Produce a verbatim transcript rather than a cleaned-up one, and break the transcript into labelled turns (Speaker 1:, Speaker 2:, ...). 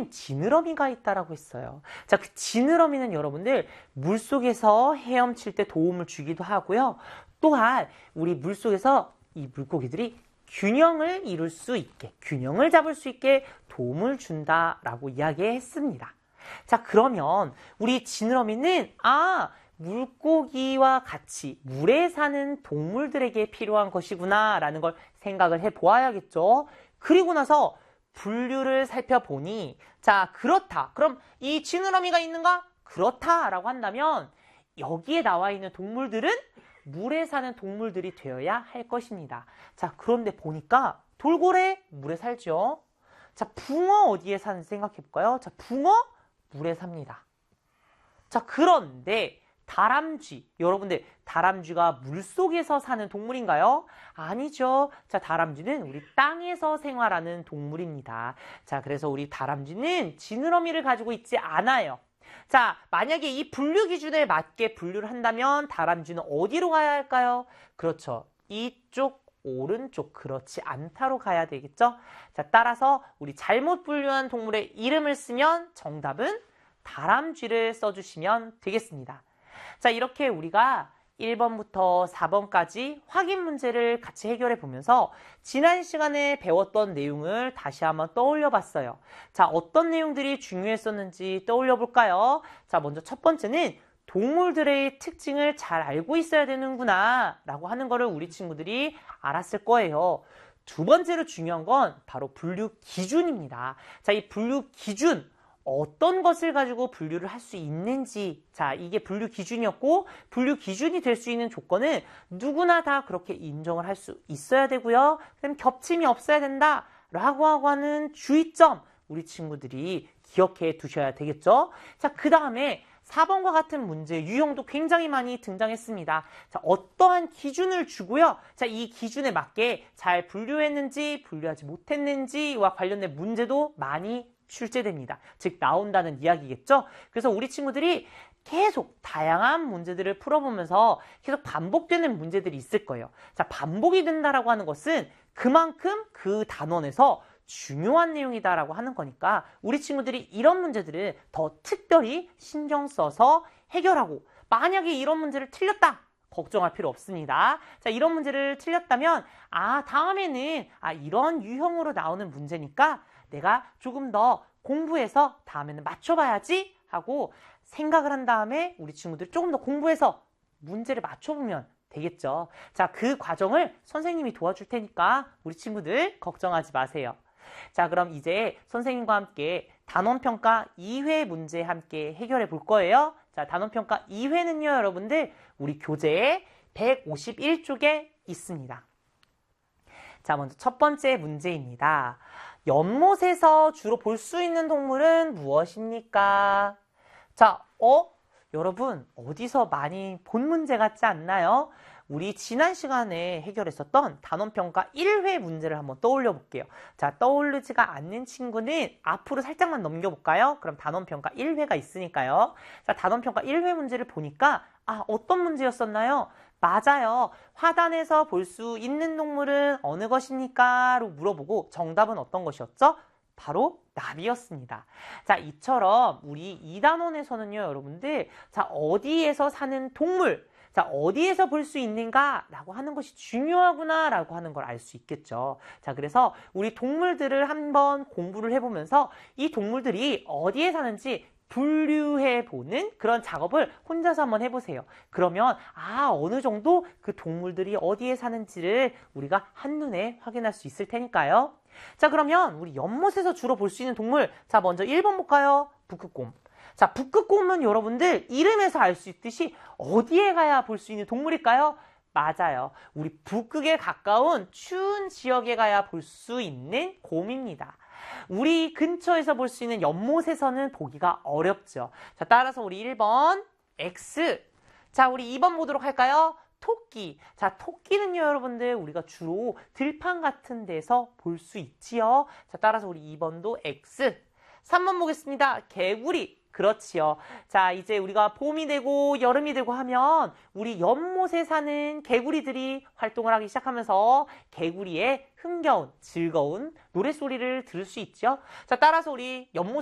Speaker 1: 물속엔 지느러미가 있다라고 했어요. 자, 그 지느러미는 여러분들 물속에서 헤엄칠 때 도움을 주기도 하고요. 또한 우리 물속에서 이 물고기들이 균형을 이룰 수 있게, 균형을 잡을 수 있게 도움을 준다라고 이야기했습니다. 자, 그러면 우리 지느러미는 아, 물고기와 같이 물에 사는 동물들에게 필요한 것이구나 라는 걸 생각을 해보아야겠죠. 그리고 나서 분류를 살펴보니 자, 그렇다. 그럼 이 지느러미가 있는가? 그렇다라고 한다면 여기에 나와 있는 동물들은 물에 사는 동물들이 되어야 할 것입니다. 자, 그런데 보니까 돌고래 물에 살죠. 자, 붕어 어디에 사는지 생각해 볼까요? 자, 붕어 물에 삽니다. 자, 그런데 다람쥐, 여러분들 다람쥐가 물속에서 사는 동물인가요? 아니죠. 자, 다람쥐는 우리 땅에서 생활하는 동물입니다. 자, 그래서 우리 다람쥐는 지느러미를 가지고 있지 않아요. 자, 만약에 이 분류 기준에 맞게 분류를 한다면 다람쥐는 어디로 가야 할까요? 그렇죠. 이쪽, 오른쪽, 그렇지 않다로 가야 되겠죠? 자, 따라서 우리 잘못 분류한 동물의 이름을 쓰면 정답은 다람쥐를 써주시면 되겠습니다. 자, 이렇게 우리가 일 번부터 사 번까지 확인 문제를 같이 해결해 보면서 지난 시간에 배웠던 내용을 다시 한번 떠올려 봤어요. 자, 어떤 내용들이 중요했었는지 떠올려 볼까요? 자, 먼저 첫 번째는 동물들의 특징을 잘 알고 있어야 되는구나 라고 하는 거를 우리 친구들이 알았을 거예요. 두 번째로 중요한 건 바로 분류 기준입니다. 자, 이 분류 기준, 어떤 것을 가지고 분류를 할 수 있는지, 자, 이게 분류 기준이었고, 분류 기준이 될 수 있는 조건은 누구나 다 그렇게 인정을 할 수 있어야 되고요. 그럼 겹침이 없어야 된다 라고 하는 주의점, 우리 친구들이 기억해 두셔야 되겠죠. 자, 그 다음에 사 번과 같은 문제 유형도 굉장히 많이 등장했습니다. 자, 어떠한 기준을 주고요. 자, 이 기준에 맞게 잘 분류했는지 분류하지 못했는지와 관련된 문제도 많이 출제됩니다. 즉 나온다는 이야기겠죠. 그래서 우리 친구들이 계속 다양한 문제들을 풀어보면서 계속 반복되는 문제들이 있을 거예요. 자, 반복이 된다라고 하는 것은 그만큼 그 단원에서 중요한 내용이다라고 하는 거니까 우리 친구들이 이런 문제들을 더 특별히 신경 써서 해결하고, 만약에 이런 문제를 틀렸다 걱정할 필요 없습니다. 자, 이런 문제를 틀렸다면 아, 다음에는 아, 이런 유형으로 나오는 문제니까 내가 조금 더 공부해서 다음에는 맞춰봐야지 하고 생각을 한 다음에 우리 친구들이 조금 더 공부해서 문제를 맞춰보면 되겠죠. 자, 그 과정을 선생님이 도와줄 테니까 우리 친구들 걱정하지 마세요. 자, 그럼 이제 선생님과 함께 단원평가 이 회 문제 함께 해결해 볼 거예요. 자, 단원평가 이 회는요, 여러분들 우리 교재에 백오십일 쪽에 있습니다. 자, 먼저 첫 번째 문제입니다. 연못에서 주로 볼 수 있는 동물은 무엇입니까? 자, 어? 여러분, 어디서 많이 본 문제 같지 않나요? 우리 지난 시간에 해결했었던 단원평가 일 회 문제를 한번 떠올려 볼게요. 자, 떠오르지가 않는 친구는 앞으로 살짝만 넘겨볼까요? 그럼 단원평가 일 회가 있으니까요. 자, 단원평가 일 회 문제를 보니까 아, 어떤 문제였었나요? 맞아요. 화단에서 볼 수 있는 동물은 어느 것입니까? 로 물어보고 정답은 어떤 것이었죠? 바로 나비였습니다. 자, 이처럼 우리 이 단원에서는요, 여러분들, 자, 어디에서 사는 동물, 자, 어디에서 볼 수 있는가? 라고 하는 것이 중요하구나 라고 하는 걸 알 수 있겠죠. 자, 그래서 우리 동물들을 한번 공부를 해보면서 이 동물들이 어디에 사는지 분류해보는 그런 작업을 혼자서 한번 해보세요. 그러면 아, 어느 정도 그 동물들이 어디에 사는지를 우리가 한눈에 확인할 수 있을 테니까요. 자, 그러면 우리 연못에서 주로 볼 수 있는 동물, 자, 먼저 일 번 볼까요? 북극곰. 자, 북극곰은 여러분들 이름에서 알 수 있듯이 어디에 가야 볼 수 있는 동물일까요? 맞아요. 우리 북극에 가까운 추운 지역에 가야 볼 수 있는 곰입니다. 우리 근처에서 볼 수 있는 연못에서는 보기가 어렵죠. 자, 따라서 우리 일 번 X. 자, 우리 이 번 보도록 할까요? 토끼. 자, 토끼는요, 여러분들 우리가 주로 들판 같은 데서 볼 수 있지요. 자, 따라서 우리 이 번도 X. 삼 번 보겠습니다. 개구리. 그렇지요. 자, 이제 우리가 봄이 되고 여름이 되고 하면 우리 연못에 사는 개구리들이 활동을 하기 시작하면서 개구리의 흥겨운, 즐거운 노랫소리를 들을 수 있죠. 자, 따라서 우리 연못